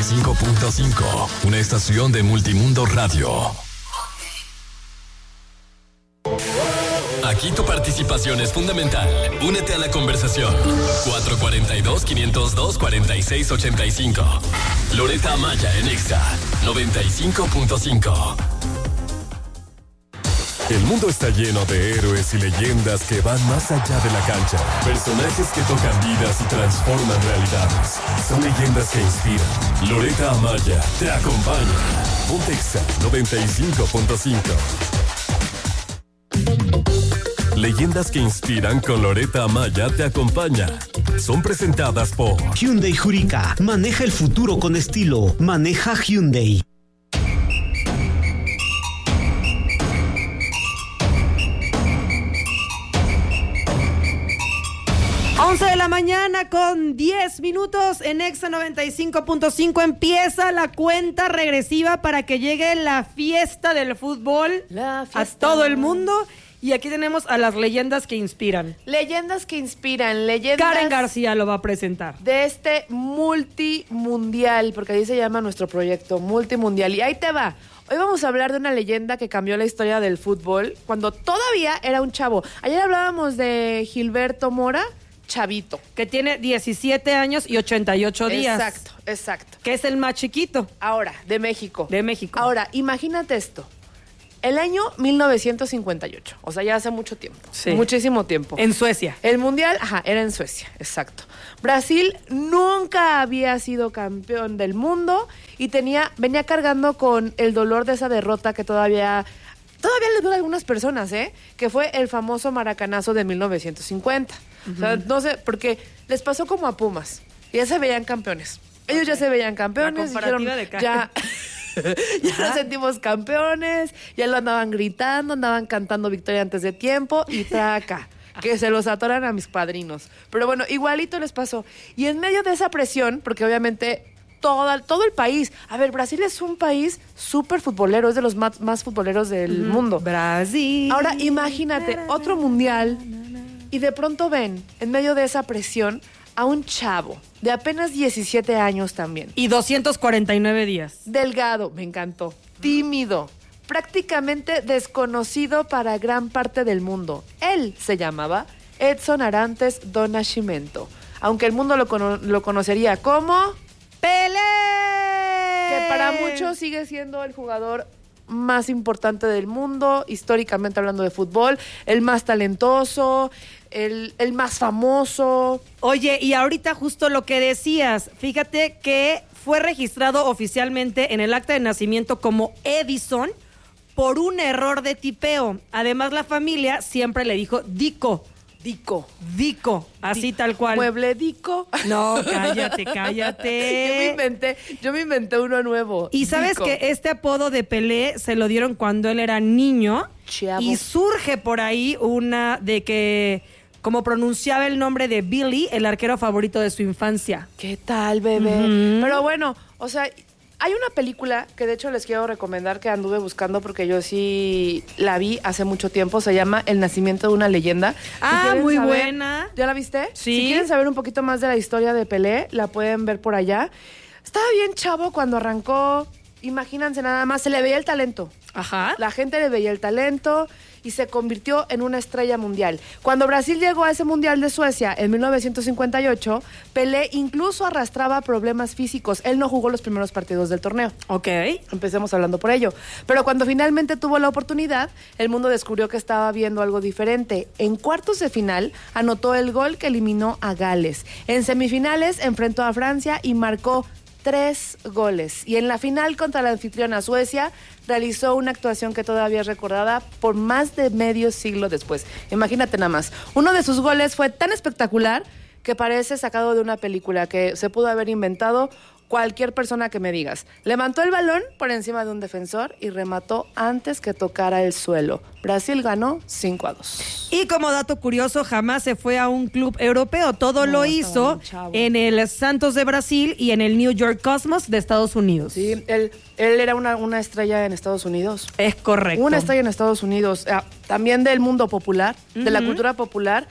95.5, una estación de Multimundo Radio. Aquí tu participación es fundamental. Únete a la conversación. 442-502-4685. Loretta Amaya en Exa 95.5. El mundo está lleno de héroes y leyendas que van más allá de la cancha. Personajes que tocan vidas y transforman realidades. Son leyendas que inspiran. Loretta Amaya te acompaña. Ponte Exa 95.5. Leyendas que inspiran con Loretta Amaya te acompaña. Son presentadas por Hyundai Jurica. Maneja el futuro con estilo. Maneja Hyundai. 11 de la mañana con 10 minutos en Exa 95.5 empieza la cuenta regresiva para que llegue la fiesta del fútbol a todo el mundo. Y aquí tenemos a las leyendas que inspiran. Leyendas que inspiran, leyendas... Karen García lo va a presentar. De este multimundial, porque ahí se llama nuestro proyecto, multimundial. Y ahí te va. Hoy vamos a hablar de una leyenda que cambió la historia del fútbol cuando todavía era un chavo. Ayer hablábamos de Gilberto Mora, chavito. Que tiene 17 años y 88 días. Exacto. Que es el más chiquito. Ahora, de México. Ahora, imagínate esto. El año 1958, o sea, ya hace mucho tiempo, sí. Muchísimo tiempo. En Suecia. El mundial, era en Suecia, exacto. Brasil nunca había sido campeón del mundo y venía cargando con el dolor de esa derrota que todavía le dura a algunas personas, que fue el famoso maracanazo de 1950. Uh-huh. O sea, no sé, porque les pasó como a Pumas, ya se veían campeones. Ellos ya se veían campeones, dijeron, ya nos sentimos campeones, ya lo andaban gritando, andaban cantando victoria antes de tiempo y traca, que se los atoran a mis padrinos. Pero bueno, igualito les pasó. Y en medio de esa presión, porque obviamente todo el país, Brasil es un país súper futbolero, es de los más futboleros del mundo. Brasil. Ahora imagínate, otro mundial y de pronto ven, en medio de esa presión, a un chavo de apenas 17 años también. Y 249 días. Delgado, me encantó. Tímido, prácticamente desconocido para gran parte del mundo. Él se llamaba Edson Arantes do Nascimento, aunque el mundo lo conocería como ¡Pelé! Que para muchos sigue siendo el jugador más importante del mundo, históricamente hablando de fútbol, el más talentoso, el más famoso. Oye, y ahorita justo lo que decías, fíjate que fue registrado oficialmente en el acta de nacimiento como Edison por un error de tipeo. Además, la familia siempre le dijo Dico, así tal cual. Mueble Dico. No, cállate. Yo me inventé uno nuevo. Y sabes Dico. que este apodo de Pelé se lo dieron cuando él era niño. Chavo. Y surge por ahí una de que, como pronunciaba el nombre de Billy, el arquero favorito de su infancia. ¿Qué tal, bebé? Uh-huh. Pero bueno, o sea, hay una película que de hecho les quiero recomendar que anduve buscando porque yo sí la vi hace mucho tiempo. Se llama El nacimiento de una leyenda. Muy buena. ¿Ya la viste? Sí. Si quieren saber un poquito más de la historia de Pelé, la pueden ver por allá. Estaba bien chavo cuando arrancó. Imagínense nada más, se le veía el talento. Ajá. La gente le veía el talento y se convirtió en una estrella mundial. Cuando Brasil llegó a ese mundial de Suecia en 1958, Pelé incluso arrastraba problemas físicos. Él no jugó los primeros partidos del torneo. Ok. Empecemos hablando por ello. Pero cuando finalmente tuvo la oportunidad, el mundo descubrió que estaba viendo algo diferente. En cuartos de final, anotó el gol que eliminó a Gales. En semifinales, enfrentó a Francia y marcó 3 goles. Y en la final contra la anfitriona Suecia, realizó una actuación que todavía es recordada por más de medio siglo después. Imagínate nada más. Uno de sus goles fue tan espectacular que parece sacado de una película que se pudo haber inventado cualquier persona que me digas. Levantó el balón por encima de un defensor y remató antes que tocara el suelo. Brasil ganó 5-2. Y como dato curioso, jamás se fue a un club europeo. Todo lo hizo en el Santos de Brasil y en el New York Cosmos de Estados Unidos. Sí, él era una estrella en Estados Unidos. Es correcto. Una estrella en Estados Unidos. También del mundo popular, de la cultura popular.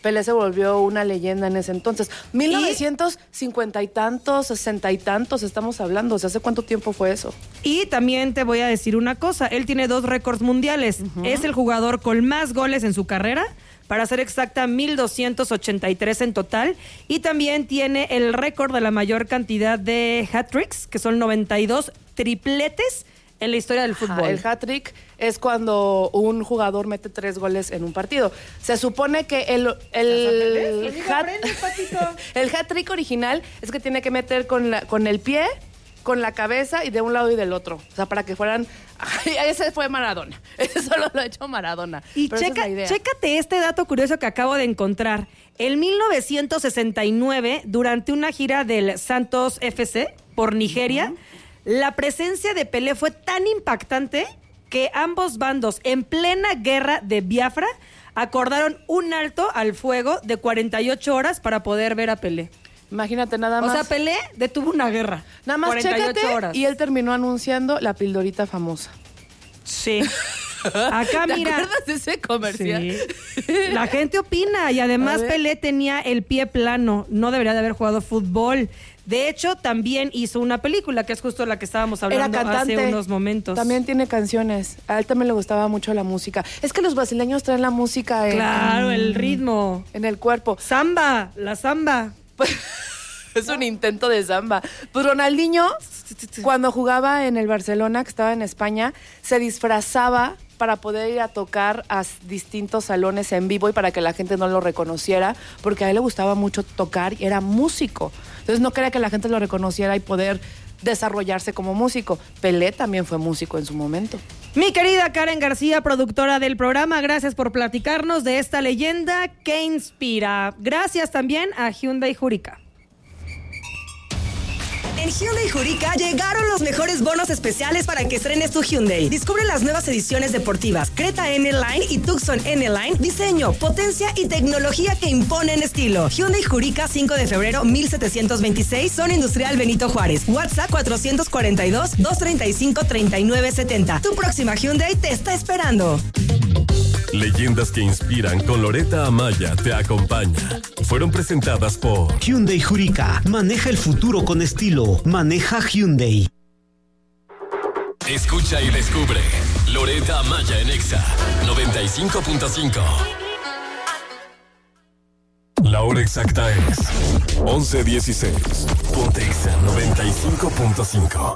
Pelé se volvió una leyenda en ese entonces. 1950 y tantos, 60 y tantos estamos hablando. O sea, ¿hace cuánto tiempo fue eso? Y también te voy a decir una cosa. Él tiene 2 récords mundiales. Es el jugador con más goles en su carrera. Para ser exacta, 1,283 en total. Y también tiene el récord de la mayor cantidad de hat-tricks, que son 92 tripletes en la historia del fútbol. El hat-trick es cuando un jugador mete 3 goles en un partido. Se supone que el hat-trick original es que tiene que meter con el pie, con la cabeza y de un lado y del otro. O sea, para que fueran... Ese fue Maradona. Ese solo lo ha hecho Maradona. Y chécate este dato curioso que acabo de encontrar. En 1969, durante una gira del Santos FC por Nigeria, la presencia de Pelé fue tan impactante que ambos bandos, en plena guerra de Biafra, acordaron un alto al fuego de 48 horas para poder ver a Pelé. Imagínate nada más. O sea, Pelé detuvo una guerra. Nada más 48 horas. Y él terminó anunciando la pildorita famosa. Sí. Acá, mira. ¿Te acuerdas de ese comercial? Sí. La gente opina y además Pelé tenía el pie plano. No debería de haber jugado fútbol. De hecho, también hizo una película, que es justo la que estábamos hablando hace unos momentos. También tiene canciones. A él también le gustaba mucho la música. Es que los brasileños traen la música el ritmo. En el cuerpo. Samba, la samba. Es un intento de samba. Pues Ronaldinho, cuando jugaba en el Barcelona, que estaba en España, se disfrazaba para poder ir a tocar a distintos salones en vivo y para que la gente no lo reconociera, porque a él le gustaba mucho tocar y era músico. Entonces no quería que la gente lo reconociera y poder desarrollarse como músico. Pelé también fue músico en su momento. Mi querida Karen García, productora del programa, gracias por platicarnos de esta leyenda que inspira. Gracias también a Hyundai Jurica. En Hyundai Jurica llegaron los mejores bonos especiales para que estrenes tu Hyundai. Descubre las nuevas ediciones deportivas Creta N-Line y Tucson N-Line. Diseño, potencia y tecnología que imponen estilo. Hyundai Jurica, 5 de febrero, 1726, Zona Industrial Benito Juárez. WhatsApp 442-235-3970. Tu próxima Hyundai te está esperando. Leyendas que inspiran con Loreta Amaya te acompaña. Fueron presentadas por Hyundai Jurica. Maneja el futuro con estilo. Maneja Hyundai. Escucha y descubre. Loreta Amaya en Exa 95.5. La hora exacta es 11:16. Ponte Exa 95.5.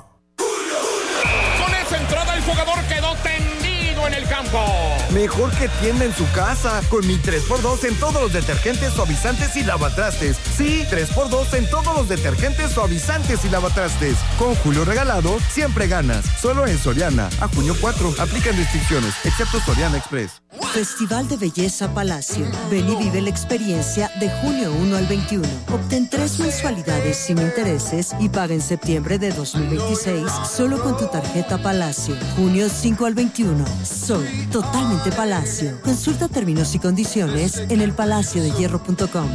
Con esa entrada el jugador quedó tendido en el campo. Mejor que tienda en su casa, con mi 3x2 en todos los detergentes, suavizantes y lavatrastes. Sí, 3x2 en todos los detergentes, suavizantes y lavatrastes. Con Julio regalado, siempre ganas. Solo en Soriana. A junio 4. Aplican restricciones, excepto Soriana Express. Festival de Belleza Palacio. Ven y vive la experiencia de junio 1 al 21. Obtén 3 mensualidades sin intereses y paga en septiembre de 2026 solo con tu tarjeta Palacio. Junio 5 al 21. Soy totalmente Palacio. Consulta términos y condiciones en elpalaciodehierro.com.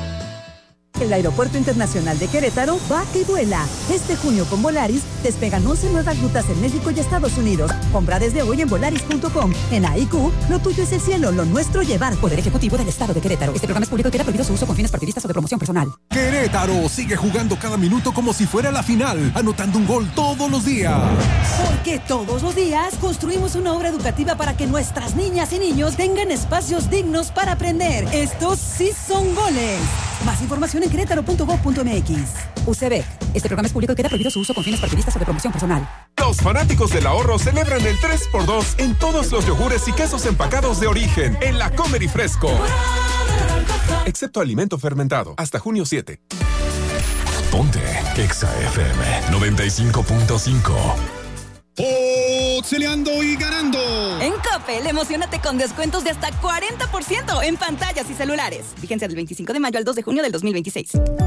El Aeropuerto Internacional de Querétaro va y vuela. Este junio con Volaris despegan 11 nuevas rutas en México y Estados Unidos. Compra desde hoy en volaris.com. En AIQ, lo tuyo es el cielo, lo nuestro llevar. Poder Ejecutivo del Estado de Querétaro. Este programa es público y queda prohibido su uso con fines partidistas o de promoción personal. Querétaro sigue jugando cada minuto como si fuera la final, anotando un gol todos los días. Porque todos los días construimos una obra educativa para que nuestras niñas y niños tengan espacios dignos para aprender. Estos sí son goles. Más información en querétaro.gov.mx. UCB. Este programa es público y queda prohibido su uso con fines partidistas o de promoción personal. Los fanáticos del ahorro celebran el 3x2 en todos los yogures y quesos empacados de origen en la Comer y Fresco. Excepto alimento fermentado. Hasta junio 7. Ponte Exa FM 95.5. Pixeleando y ganando. En Coppel, emocionate con descuentos de hasta 40% en pantallas y celulares. Vigencia del 25 de mayo al 2 de junio del 2026.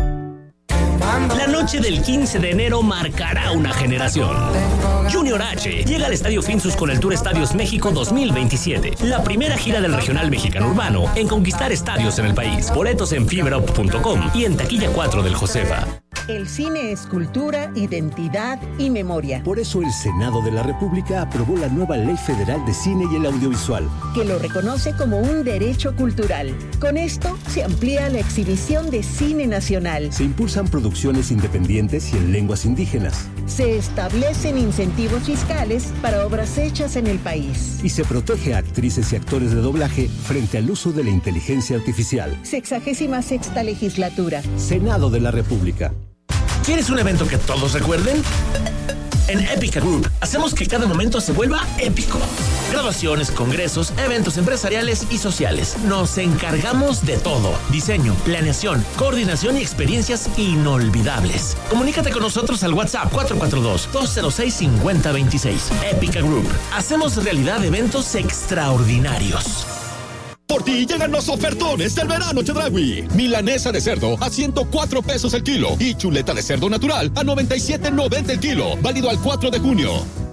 La noche del 15 de enero marcará una generación. Junior H llega al Estadio Finsus con el Tour Estadios México 2027, la primera gira del regional mexicano urbano en conquistar estadios en el país. Boletos en fiberop.com y en taquilla 4 del Josefa. El cine es cultura, identidad y memoria. Por eso el Senado de la República aprobó la nueva Ley Federal de Cine y el Audiovisual, que lo reconoce como un derecho cultural. Con esto se amplía la exhibición de cine nacional. Se impulsan producciones independientes y en lenguas indígenas. Se establecen incentivos fiscales para obras hechas en el país. Y se protege a actrices y actores de doblaje frente al uso de la inteligencia artificial. 66ª legislatura. Senado de la República. ¿Quieres un evento que todos recuerden? En Épica Group hacemos que cada momento se vuelva épico. Graduaciones, congresos, eventos empresariales y sociales. Nos encargamos de todo. Diseño, planeación, coordinación y experiencias inolvidables. Comunícate con nosotros al WhatsApp 442-206-5026. Épica Group. Hacemos realidad eventos extraordinarios. Por ti llegan los ofertones del verano Chedraui. Milanesa de cerdo a 104 pesos el kilo y chuleta de cerdo natural a 97.90 el kilo. Válido al 4 de junio.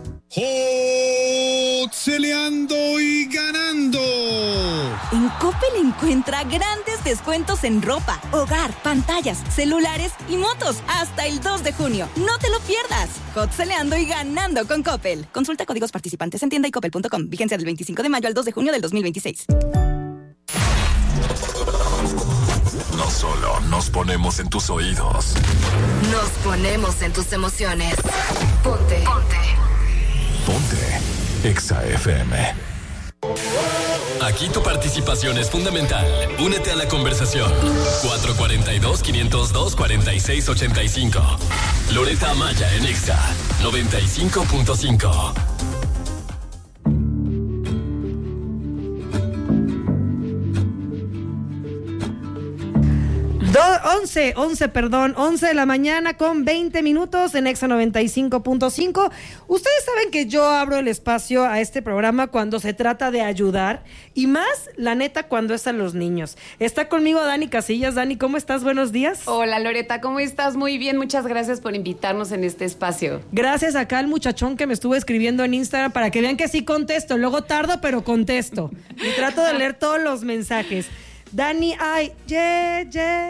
¡Celeando y ganando! En Coppel encuentra grandes descuentos en ropa, hogar, pantallas, celulares y motos hasta el 2 de junio. ¡No te lo pierdas! Celeando y ganando con Coppel. Consulta códigos participantes en tienda y coppel.com. Vigencia del 25 de mayo al 2 de junio del 2026. No solo nos ponemos en tus oídos. Nos ponemos en tus emociones. Ponte. Exa FM. Aquí tu participación es fundamental. Únete a la conversación. 442-502-4685. Loreta Amaya en Exa 95.5. 11 de la mañana con 20 minutos en Exa 95.5. Ustedes saben que yo abro el espacio a este programa cuando se trata de ayudar y más, la neta, cuando están los niños. Está conmigo Dani Casillas. Dani, ¿cómo estás? Buenos días. Hola, Loreta, ¿cómo estás? Muy bien, muchas gracias por invitarnos en este espacio. Gracias acá al muchachón que me estuvo escribiendo en Instagram para que vean que sí contesto. Luego tardo, pero contesto. Y trato de leer todos los mensajes. Dani, ay, es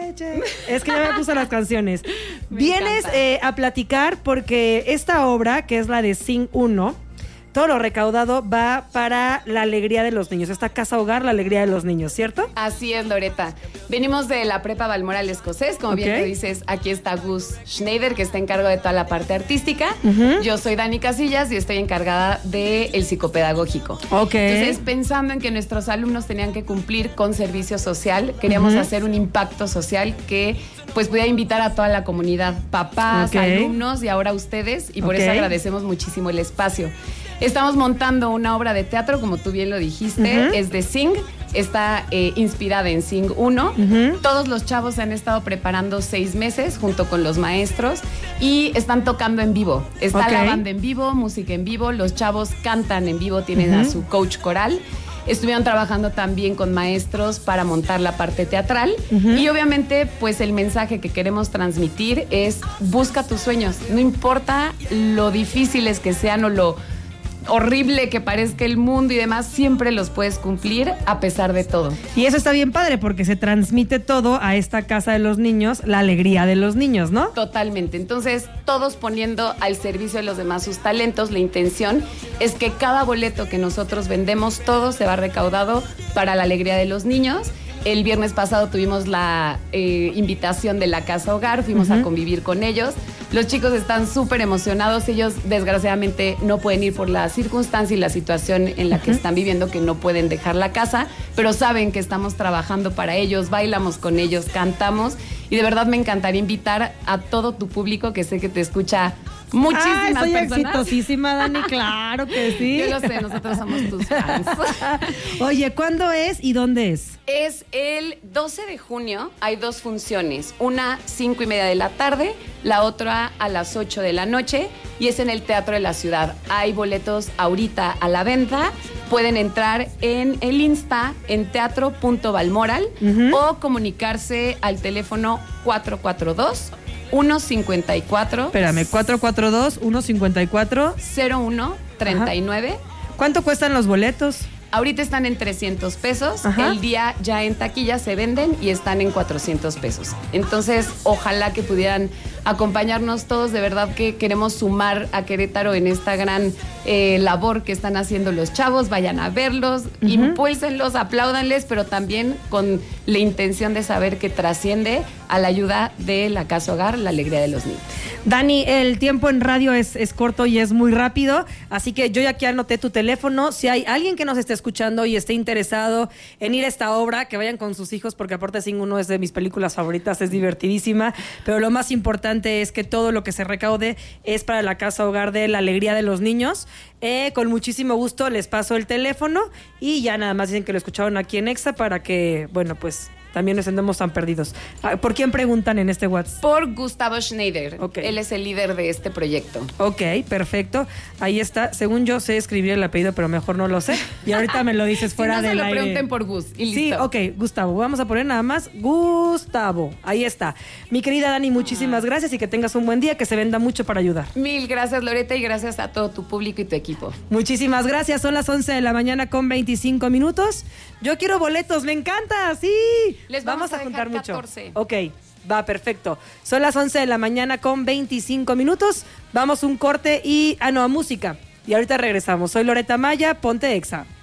que ya me puse las canciones. Vienes a platicar porque esta obra, que es la de Sing 1, todo lo recaudado va para la alegría de los niños. Esta casa hogar, la alegría de los niños, ¿cierto? Así es, Loreta. Venimos de la Prepa Balmoral Escocés. Como bien te dices, aquí está Gus Schneider, que está en cargo de toda la parte artística. Yo soy Dani Casillas y estoy encargada del psicopedagógico. Entonces, pensando en que nuestros alumnos tenían que cumplir con servicio social, queríamos hacer un impacto social que pues pudiera invitar a toda la comunidad, papás, alumnos y ahora ustedes, y por eso agradecemos muchísimo el espacio. Estamos montando una obra de teatro, como tú bien lo dijiste, es de Sing, está inspirada en Sing 1. Todos los chavos se han estado preparando 6 meses junto con los maestros y están tocando en vivo. Está la banda en vivo, música en vivo, los chavos cantan en vivo, tienen a su coach coral. Estuvieron trabajando también con maestros para montar la parte teatral y obviamente pues el mensaje que queremos transmitir es busca tus sueños, no importa lo difíciles que sean o lo horrible que parezca el mundo y demás, siempre los puedes cumplir a pesar de todo. Y eso está bien padre porque se transmite todo a esta casa de los niños, la alegría de los niños, ¿no? Totalmente. Entonces, todos poniendo al servicio de los demás sus talentos, la intención es que cada boleto que nosotros vendemos, todo se va recaudado para la alegría de los niños. El viernes pasado tuvimos la invitación de la Casa Hogar, fuimos a convivir con ellos. Los chicos están súper emocionados. Ellos, desgraciadamente, no pueden ir por la circunstancia y la situación en la que están viviendo, que no pueden dejar la casa, pero saben que estamos trabajando para ellos, bailamos con ellos, cantamos. Y de verdad me encantaría invitar a todo tu público, que sé que te escucha muchísimas soy personas. Exitosísima, Dani, claro que sí. Yo lo sé, nosotros somos tus fans. Oye, ¿cuándo es y dónde es? Es el 12 de junio, hay 2 funciones, una 5:30 de la tarde, la otra a las 8 de la noche y es en el Teatro de la Ciudad. Hay boletos ahorita a la venta, pueden entrar en el Insta en teatro.balmoral o comunicarse al teléfono 442-154. Espérame, 442-154. 0139. ¿Cuánto cuestan los boletos? Ahorita están en 300 pesos. Ajá. El día ya en taquilla se venden y están en 400 pesos. Entonces, ojalá que pudieran acompañarnos todos. De verdad que queremos sumar a Querétaro en esta gran labor que están haciendo los chavos. Vayan a verlos, impúlsenlos, apláudanles, pero también con la intención de saber que trasciende a la ayuda de la Casa Hogar, la alegría de los niños. Dani, el tiempo en radio es corto y es muy rápido, así que yo ya aquí anoté tu teléfono. Si hay alguien que nos esté escuchando y esté interesado en ir a esta obra, que vayan con sus hijos, porque aparte Sing 1 es de mis películas favoritas, es divertidísima, pero lo más importante es que todo lo que se recaude es para la Casa Hogar de la alegría de los niños. Con muchísimo gusto les paso el teléfono y ya nada más dicen que lo escucharon aquí en Exa para que, bueno, pues también nos andemos tan perdidos. ¿Por quién preguntan en este WhatsApp? Por Gustavo Schneider. Okay. Él es el líder de este proyecto. Ok, perfecto. Ahí está. Según yo sé escribir el apellido, pero mejor no lo sé. Y ahorita me lo dices fuera del aire. Si no se lo pregunten por Gus y listo. Sí, ok, Gustavo. Vamos a poner nada más Gustavo. Ahí está. Mi querida Dani, muchísimas gracias y que tengas un buen día, que se venda mucho para ayudar. Mil gracias, Loreta, y gracias a todo tu público y tu equipo. Muchísimas gracias. Son las 11 de la mañana con 25 minutos. Yo quiero boletos, me encanta, sí. Les vamos a juntar mucho. 14. Ok, va, perfecto. Son las 11 de la mañana con 25 minutos. Vamos un corte y... a música. Y ahorita regresamos. Soy Loreta Maya, ponte Exa.